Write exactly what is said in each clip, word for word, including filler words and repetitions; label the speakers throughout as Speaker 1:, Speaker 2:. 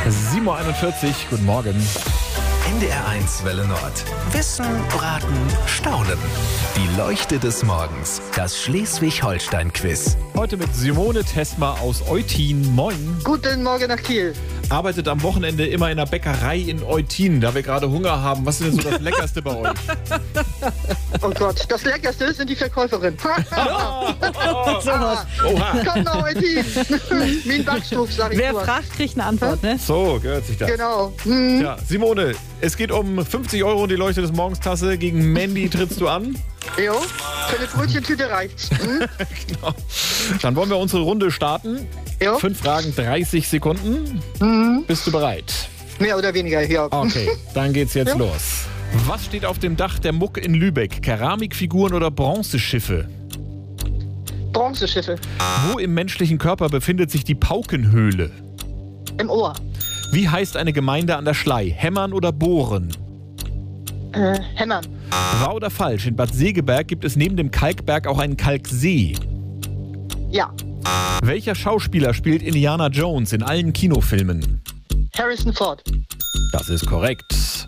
Speaker 1: sieben Uhr einundvierzig, guten Morgen.
Speaker 2: N D R eins Welle Nord. Wissen, raten, staunen. Die Leuchte des Morgens. Das Schleswig-Holstein-Quiz.
Speaker 1: Heute mit Simone Tesma aus Eutin. Moin.
Speaker 3: Guten Morgen nach Kiel.
Speaker 1: Arbeitet am Wochenende immer in einer Bäckerei in Eutin, da wir gerade Hunger haben. Was ist denn so das Leckerste bei euch?
Speaker 3: Oh Gott, das Leckerste sind die Verkäuferin.
Speaker 1: Oha.
Speaker 3: Komm nach Eutin. Wie ein Backstuf, sag ich
Speaker 4: Wer
Speaker 3: nur.
Speaker 4: fragt, kriegt eine Antwort, ne?
Speaker 1: So, gehört sich das.
Speaker 3: Genau. Hm.
Speaker 1: Ja, Simone, es geht um fünfzig Euro und die Leuchte des Morgenstasse. Gegen Mandy trittst du an.
Speaker 3: Jo, für eine Brötchentüte reicht's. Hm?
Speaker 1: Genau. Dann wollen wir unsere Runde starten.
Speaker 3: Jo,
Speaker 1: Fünf Fragen, dreißig Sekunden.
Speaker 3: Mhm.
Speaker 1: Bist du bereit?
Speaker 3: mehr oder weniger, ja.
Speaker 1: Okay, dann geht's jetzt
Speaker 3: Ja.
Speaker 1: los. Was steht auf dem Dach der Muck in Lübeck? Keramikfiguren oder Bronzeschiffe?
Speaker 3: Bronzeschiffe
Speaker 1: Wo im menschlichen Körper befindet sich die Paukenhöhle?
Speaker 3: im Ohr.
Speaker 1: Wie heißt eine Gemeinde an der Schlei? Hämmern oder Bohren?
Speaker 3: Äh, Hämmern.
Speaker 1: Wahr oder falsch? In Bad Segeberg gibt es neben dem Kalkberg auch einen Kalksee.
Speaker 3: Ja.
Speaker 1: Welcher Schauspieler spielt Indiana Jones in allen Kinofilmen?
Speaker 3: Harrison Ford.
Speaker 1: Das ist korrekt.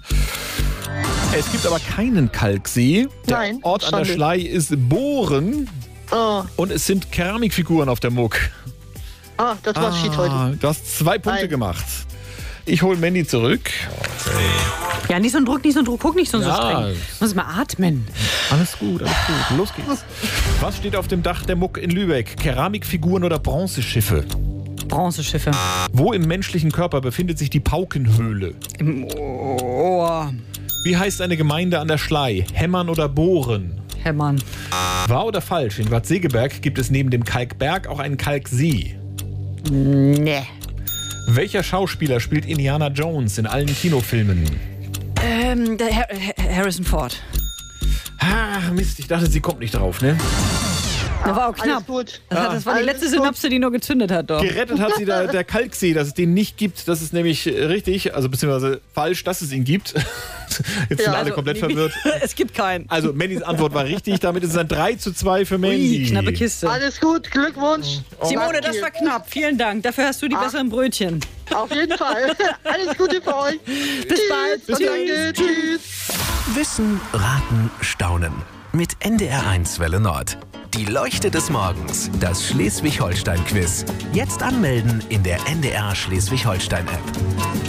Speaker 1: Es gibt aber keinen Kalksee. Der
Speaker 3: Nein,
Speaker 1: Ort an der
Speaker 3: schade.
Speaker 1: Schlei ist Bohren
Speaker 3: Oh,
Speaker 1: und es sind Keramikfiguren auf der Muck.
Speaker 3: ah, das war Schied heute.
Speaker 1: Du hast zwei Punkte
Speaker 3: Nein.
Speaker 1: gemacht. Ich hole Mandy zurück.
Speaker 4: Ja, nicht so ein Druck, nicht so ein Druck, guck nicht so, so
Speaker 1: Ja.
Speaker 4: streng. Muss mal atmen.
Speaker 1: Alles gut, alles gut. Los geht's. Was steht auf dem Dach der Muck in Lübeck? Keramikfiguren oder Bronzeschiffe?
Speaker 4: Bronzeschiffe.
Speaker 1: Wo im menschlichen Körper befindet sich die Paukenhöhle?
Speaker 4: Im Ohr.
Speaker 1: Wie heißt eine Gemeinde an der Schlei? Hämmern oder Bohren?
Speaker 4: Hämmern.
Speaker 1: Wahr oder falsch? In Bad Segeberg gibt es neben dem Kalkberg auch einen Kalksee.
Speaker 4: Ne.
Speaker 1: Welcher Schauspieler spielt Indiana Jones in allen Kinofilmen?
Speaker 4: Ähm, der Har Harrison Ford.
Speaker 1: Ah, Mist, ich dachte, sie kommt nicht drauf, ne?
Speaker 4: Das war auch
Speaker 3: Alles
Speaker 4: knapp.
Speaker 3: gut.
Speaker 4: Das, hat, das war die
Speaker 3: Alles
Speaker 4: letzte
Speaker 3: gut.
Speaker 4: Synapse, die nur gezündet hat, doch.
Speaker 1: Gerettet hat sie da der Kalksee, dass es den nicht gibt. Das ist nämlich richtig, also beziehungsweise falsch, dass es ihn gibt. Jetzt sind
Speaker 3: Ja,
Speaker 1: alle
Speaker 4: Also,
Speaker 1: komplett
Speaker 4: nee,
Speaker 1: verwirrt.
Speaker 4: Es gibt keinen.
Speaker 1: Also Mandys Antwort war richtig, damit ist es ein drei zu zwei für Mandy.
Speaker 4: Ui, knappe Kiste.
Speaker 3: Alles gut, Glückwunsch.
Speaker 4: Simone,
Speaker 3: Nach
Speaker 4: das
Speaker 3: Kiel.
Speaker 4: war knapp. Vielen Dank. Dafür hast du die
Speaker 3: Ah.
Speaker 4: besseren Brötchen.
Speaker 3: Auf jeden Fall. Alles Gute für euch.
Speaker 4: Bis bald.
Speaker 3: Tschüss. Danke. Tschüss.
Speaker 2: Wissen, raten, staunen. Mit N D R eins Welle Nord. Die Leuchte des Morgens. Das Schleswig-Holstein-Quiz. Jetzt anmelden in der N D R Schleswig-Holstein-App.